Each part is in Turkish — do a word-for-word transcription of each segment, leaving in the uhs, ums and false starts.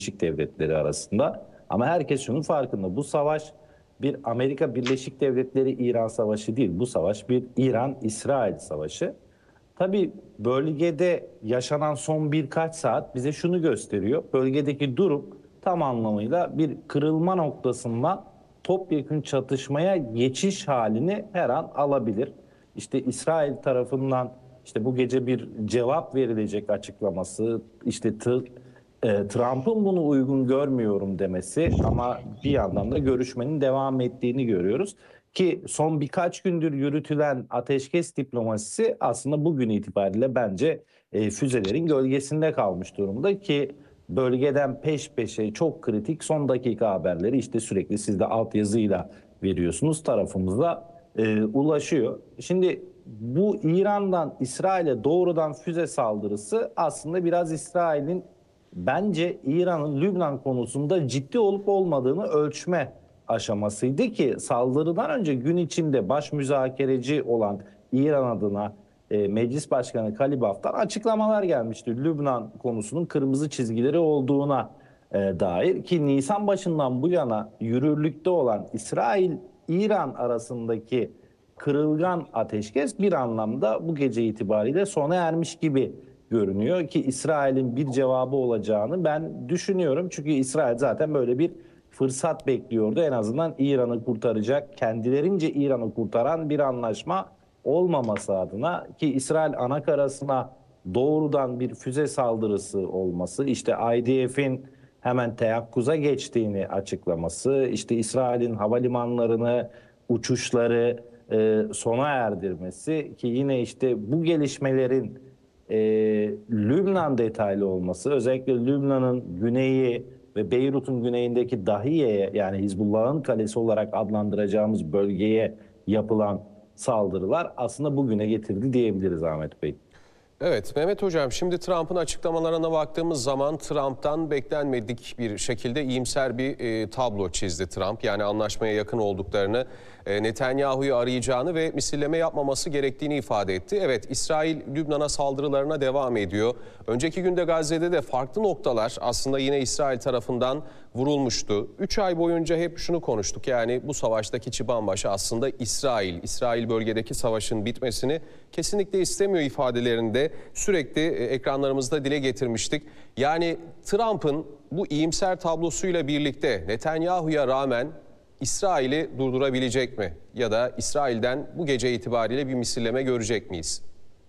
Birleşik Devletleri arasında. Ama herkes şunun farkında. Bu savaş bir Amerika Birleşik Devletleri-İran savaşı değil. Bu savaş bir İran-İsrail savaşı. Tabii bölgede yaşanan son birkaç saat bize şunu gösteriyor. Bölgedeki durum tam anlamıyla bir kırılma noktasından topyekün çatışmaya geçiş halini her an alabilir. İşte İsrail tarafından işte bu gece bir cevap verilecek açıklaması, işte e, Trump'ın bunu uygun görmüyorum demesi ama bir yandan da görüşmenin devam ettiğini görüyoruz. Ki son birkaç gündür yürütülen ateşkes diplomasisi aslında bugün itibariyle bence e, füzelerin gölgesinde kalmış durumda ki bölgeden peş peşe çok kritik son dakika haberleri işte sürekli siz de altyazıyla veriyorsunuz tarafımıza e, ulaşıyor. Şimdi bu İran'dan İsrail'e doğrudan füze saldırısı aslında biraz İsrail'in bence İran'ın Lübnan konusunda ciddi olup olmadığını ölçme aşamasıydı ki saldırıdan önce gün içinde baş müzakereci olan İran adına e, Meclis Başkanı Kalibaf'tan açıklamalar gelmişti. Lübnan konusunun kırmızı çizgileri olduğuna e, dair ki Nisan başından bu yana yürürlükte olan İsrail-İran arasındaki kırılgan ateşkes bir anlamda bu gece itibariyle sona ermiş gibi görünüyor ki İsrail'in bir cevabı olacağını ben düşünüyorum. Çünkü İsrail zaten böyle bir fırsat bekliyordu. En azından İran'ı kurtaracak, kendilerince İran'ı kurtaran bir anlaşma olmaması adına ki İsrail anakarasına doğrudan bir füze saldırısı olması, işte I D F'in hemen teyakkuza geçtiğini açıklaması, işte İsrail'in havalimanlarını, uçuşları e, sona erdirmesi ki yine işte bu gelişmelerin e, Lübnan detaylı olması, özellikle Lübnan'ın güneyi ve Beyrut'un güneyindeki Dahiye'ye yani Hizbullah'ın kalesi olarak adlandıracağımız bölgeye yapılan saldırılar aslında bugüne getirdi diyebiliriz Ahmet Bey. Evet Mehmet Hocam, şimdi Trump'ın açıklamalarına baktığımız zaman Trump'tan beklenmedik bir şekilde iyimser bir e, tablo çizdi Trump. Yani anlaşmaya yakın olduklarını, e, Netanyahu'yu arayacağını ve misilleme yapmaması gerektiğini ifade etti. Evet, İsrail Lübnan'a saldırılarına devam ediyor. Önceki günde Gazze'de de farklı noktalar aslında yine İsrail tarafından vurulmuştu. Üç ay boyunca hep şunu konuştuk, yani bu savaştaki çıban başı aslında İsrail. İsrail bölgedeki savaşın bitmesini kesinlikle istemiyor ifadelerinde sürekli ekranlarımızda dile getirmiştik. Yani Trump'ın bu iyimser tablosuyla birlikte Netanyahu'ya rağmen İsrail'i durdurabilecek mi? Ya da İsrail'den bu gece itibariyle bir misilleme görecek miyiz?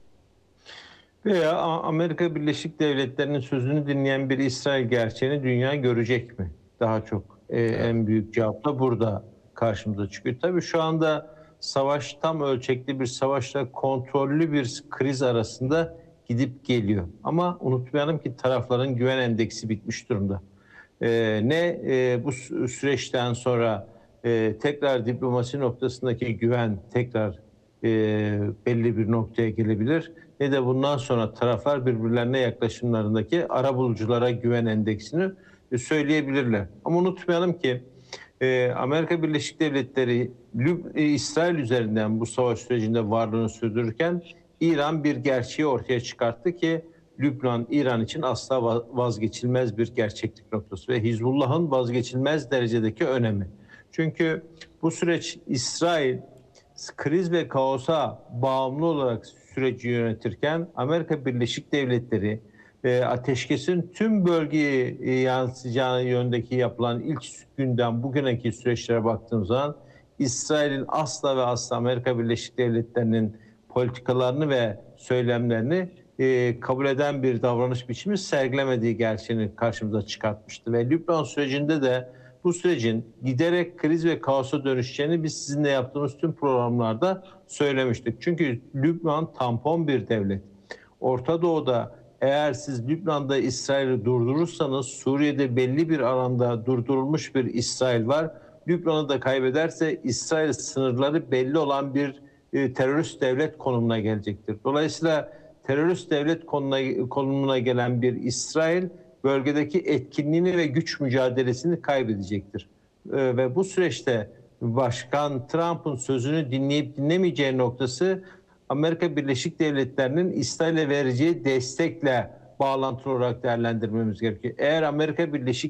Veya Amerika Birleşik Devletleri'nin sözünü dinleyen bir İsrail gerçeğini dünya görecek mi? Daha çok e, evet. En büyük cevap da burada karşımıza çıkıyor. Tabii şu anda savaş tam ölçekli bir savaşla kontrollü bir kriz arasında gidip geliyor. Ama unutmayalım ki tarafların güven endeksi bitmiş durumda. Ee, ne e, bu süreçten sonra e, tekrar diplomasi noktasındaki güven tekrar e, belli bir noktaya gelebilir, ne de bundan sonra taraflar birbirlerine yaklaşımlarındaki arabuluculara güven endeksini e, söyleyebilirler. Ama unutmayalım ki e, Amerika Birleşik Devletleri e, İsrail üzerinden bu savaş sürecinde varlığını sürdürürken İran bir gerçeği ortaya çıkarttı ki Lübnan, İran için asla vazgeçilmez bir gerçeklik noktası ve Hizbullah'ın vazgeçilmez derecedeki önemi. Çünkü bu süreç İsrail kriz ve kaosa bağımlı olarak süreci yönetirken Amerika Birleşik Devletleri e, ateşkesin tüm bölgeye e, yansıyacağını yöndeki yapılan ilk günden bugüneki süreçlere baktığımız zaman İsrail'in asla ve asla Amerika Birleşik Devletleri'nin politikalarını ve söylemlerini e, kabul eden bir davranış biçimi sergilemediği gerçeğini karşımıza çıkartmıştı. Ve Lübnan sürecinde de bu sürecin giderek kriz ve kaosa dönüşeceğini biz sizinle yaptığımız tüm programlarda söylemiştik. Çünkü Lübnan tampon bir devlet. Orta Doğu'da eğer siz Lübnan'da İsrail'i durdurursanız Suriye'de belli bir alanda durdurulmuş bir İsrail var. Lübnan'ı da kaybederse İsrail sınırları belli olan bir e, terörist devlet konumuna gelecektir. Dolayısıyla terörist devlet konumuna, konumuna gelen bir İsrail bölgedeki etkinliğini ve güç mücadelesini kaybedecektir. Ee, ve bu süreçte Başkan Trump'ın sözünü dinleyip dinlemeyeceği noktası Amerika Birleşik Devletleri'nin İsrail'e vereceği destekle bağlantılı olarak değerlendirmemiz gerekiyor. Eğer Amerika Birleşik